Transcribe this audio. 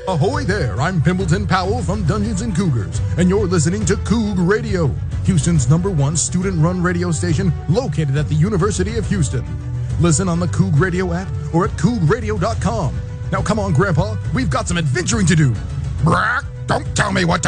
Ahoy there, I'm Pimbleton Powell from Dungeons & Cougars, and you're listening to Coug Radio, Houston's #1 student-run radio station located at the University of Houston. Listen on the Coug Radio app or at cougradio.com. Now come on, Grandpa, we've got some adventuring to do. Brack, don't tell me what to